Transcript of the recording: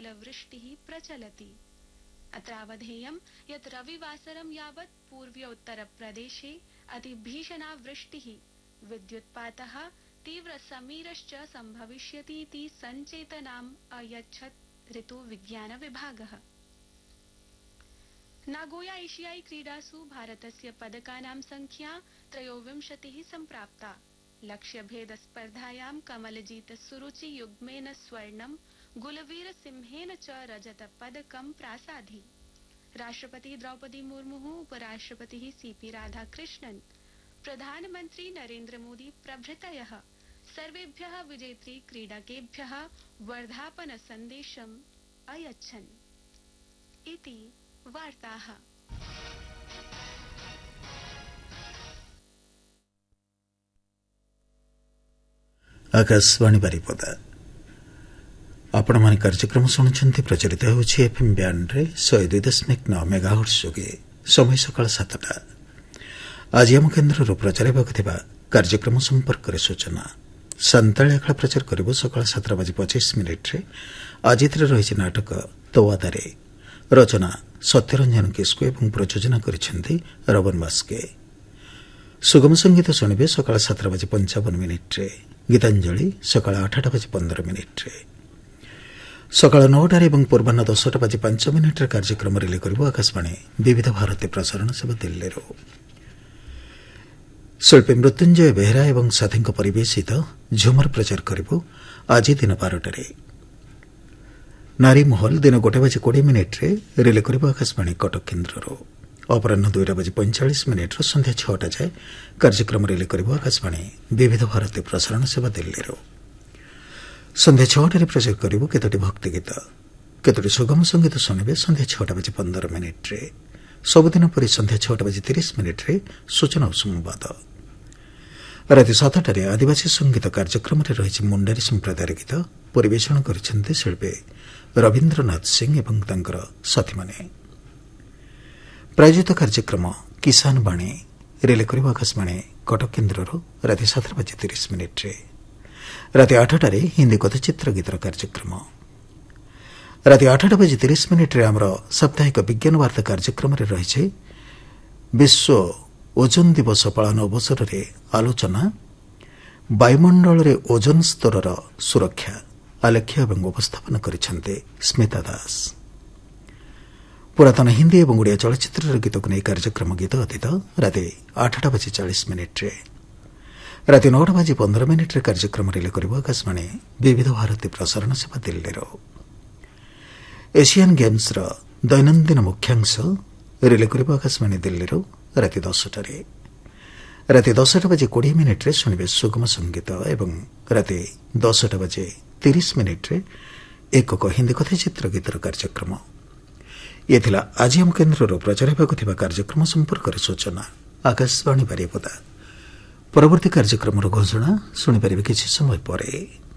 जलवृष्टिः प्रचलति। अत्रावधेयं यत् रविवासरं यावत् पूर्वोत्तरप्रदेशे अतिभीषणा वृष्टिः, विद्युत्पातः, तीव्रसमीरश्च सम्भविष्यति इति सञ्चेतनाम् अयच्छत् ऋतुविज्ञानविभागः। नागोया एशियाई क्रीडासु भारतस्य पदकानां संख्या 23 सम्प्राप्ता। लक्ष्यभेदस्पर्धायां कमलजीत सुरुचि युग्मेन स्वर्णं, गुलवीर सिंहेन च रजत पदकं प्रासादि। राष्ट्रपति द्रौपदी मुर्मुः, उपराष्ट्रपतिः सीपी राधाकृष्णन्, प्रधानमन्त्री नरेन्द्र मोदी प्रभृतयः सर्वेभ्यः विजेतृ क्रीडकेभ्यः वर्धापन सन्देशम् अयच्छन्। इति वार्ताः। आकाशवाणी बारिपदा आपण माने कार्यक्रम शुणुछंती प्रचलित होछि एफएम बैंड रे 102.9 मेगाहर्ट्ज जोगे समय सकाळ 7टा। आज हम केन्द्र प्रचार हेबाक थिबा कार्यक्रम संपर्क रे सूचना। संताळी आखला प्रचार करिबो सकाळ 7:25 रे। आज इतरे रहिछि नाटक तवादारे। रचना सत्यरंजन किस्को एवं प्रयोजना करिसेंती रवन बास्के। सुगम संगीत शुणिबे सकाळ 7:55 रे। गीतांजलि सकाळ 8:15 रे। सकाळ 9 एवं पूर्वाह्न 10:05 रे कार्यक्रम रिले करिबो आकाशवाणी विविध भारती प्रसारण सेवा दिल्ली रो। शिल्पी मृत्युंजय बेहरा एवं साथी परिवेशित झुमर प्रचार करिबो आज दिन 12 रे। नारी महल दिन 1:20 रे रिले करिबो आकाशवाणी कटक केन्द्र रो। अपराह्न 2:45 रो संध्या 6टा जाए कार्यक्रम रिले करिबो आकाशवाणी विविध भारती प्रसारण सेवा दिल्ली रो। संध्या 6टा रे प्रचार करिबो केतोटी भक्ति गीत, केतोटी सुगम संगीत शुणिबे संध्या 6:15 रे। सबुदिन परि संध्या 6:30 रे सूचना और संवाद। राति 7टा रे आदिवासी संगीत कार्यक्रम रे रहिछि मुंडारी संप्रदायर गीत परिवेषण करिसेंते शिल्पी रविन्द्रनाथ सिंह एवं तांकर साथी माने। प्रायोजित कार्यक्रम किसान बाणी रिले करिबो आकाशवाणी कटक केन्द्र रो राति 7:30 रे। राति 8टा रे हिंदी कथाचित्र गीतर कार्यक्रम। राति 8:30 रे हमर साप्ताहिक विज्ञान वार्ता कार्यक्रम रे रहिछि विश्व ओजोन दिवस पालन अवसर रे आलोचना वायुमंडल रे ओजोन स्तर सुरक्षा आलेख्य एवं उपस्थापन करिसेंते स्मिता दास। पुरातन हिंदी एवं ओडिया चलचित्र गीत को नहीं कार्यक्रम गीत अतीत राति 8:40 रे। राति 9:15 रे कार्यक्रम रिले करिबो आकाशवाणी विविध भारती प्रसारण सेवा दिल्ली रो। एशियन गेम्स रो दैनंदिन मुख्यांश रिले करिबो आकाशवाणी दिल्ली रो राति 10टा रे। राति 10:20 रे सुनिबे सुगम संगीत एवं राति 10:30 रे एक हिंदी कथाचित्र गीतर कार्यक्रम। ये थिला आज हम केन्द्र प्रचार हेबाक थिबा कार्यक्रम संपर्क रे सूचना। आकाशवाणी बारिपदा परवर्ती कार्यक्रम घोषणा शुणी पारिबे किछि समय परे।